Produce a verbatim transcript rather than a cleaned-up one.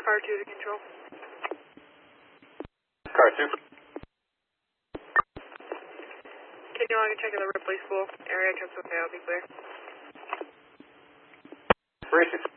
Car two to control. Car two. Can you log and check in the Ripley School area? Checks okay, I'll be clear. Three six.